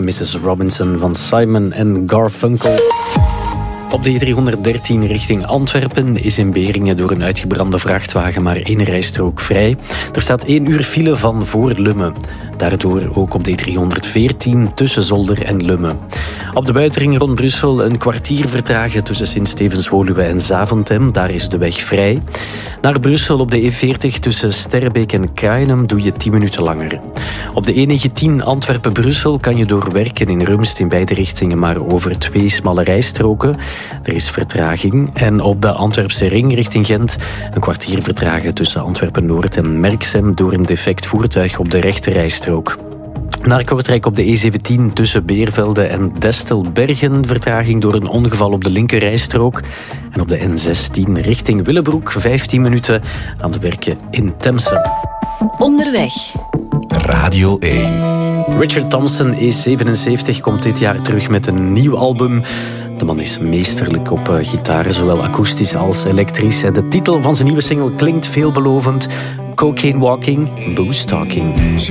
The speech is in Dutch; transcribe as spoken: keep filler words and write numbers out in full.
missus Robinson van Simon en Garfunkel. Op de E driehonderddertien richting Antwerpen is in Beringen door een uitgebrande vrachtwagen maar één rijstrook vrij. Er staat één uur file van voor Lummen. Daardoor ook op de E driehonderdveertien tussen Zolder en Lummen. Op de buitenring rond Brussel een kwartier vertragen tussen Sint-Stevens-Woluwe en Zaventem. Daar is de weg vrij. Naar Brussel op de E veertig tussen Sterrebeek en Kruinem doe je tien minuten langer. Op de E negentien Antwerpen-Brussel kan je door werken in Rumst in beide richtingen maar over twee smalle rijstroken. Er is vertraging. En op de Antwerpse ring richting Gent een kwartier vertragen tussen Antwerpen-Noord en Merksem door een defect voertuig op de rechte rijstrook. Naar Kortrijk op de E zeventien tussen Beervelde en Destelbergen vertraging door een ongeval op de linkerrijstrook. En op de N zestien richting Willebroek vijftien minuten aan het werken in Temse. Onderweg. Radio één. Richard Thompson is zevenenzeventig, komt dit jaar terug met een nieuw album. De man is meesterlijk op uh, gitaar, zowel akoestisch als elektrisch. En de titel van zijn nieuwe single klinkt veelbelovend. Cocaine Walking, Booze Talking.